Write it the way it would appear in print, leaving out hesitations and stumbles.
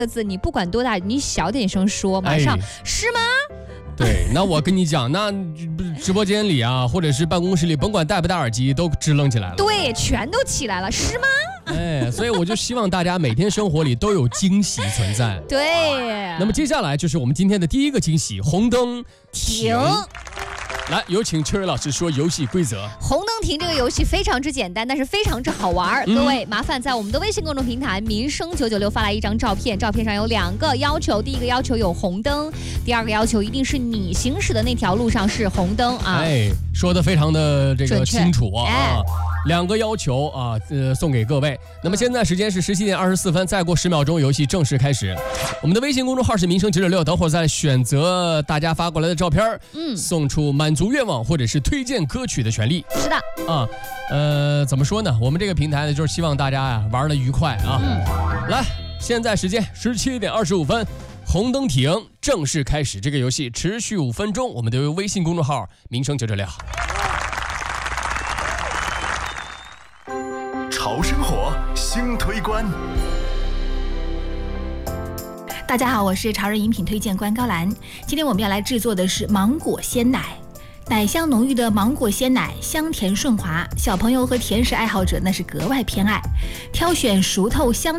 个字你不管多大，你小点声说，马上、是吗？ 对，那我跟你讲，那直播间里啊，或者是办公室里，甭管戴不戴耳机，都支棱起来了。 对，全都起来了，是吗？ 所以我就希望大家每天生活里都有惊喜存在。 对。 那么接下来就是我们今天的第一个惊喜，红灯停。来，有请秋蕊老师说游戏规则。 红灯停这个游戏非常之简单，但是非常之好玩。各位麻烦在我们的微信公众平台民生996发来一张照片，照片上有2个要求，第一个要求有红灯，第二个要求一定是你行驶的那条路上是红灯啊。 说得非常的这个清楚啊。2个要求啊，送给各位。那么现在时间是17点24分，再过10秒钟，游戏正式开始。我们的微信公众号是民生996，等会儿再选择大家发过来的照片，送出满足愿望或者是推荐歌曲的权利。 是的啊，怎么说呢？我们这个平台呢，就是希望大家呀玩得愉快啊。来，现在时间17点25分。红灯停，正式开始这个游戏，持续5分钟。我们的微信公众号民生996。 潮生活新推关。 大家好，我是潮人饮品推荐官高兰。今天我们要来制作的是芒果鲜奶。奶香浓郁的芒果鲜奶，香甜顺滑，小朋友和甜食爱好者那是格外偏爱。挑选熟透香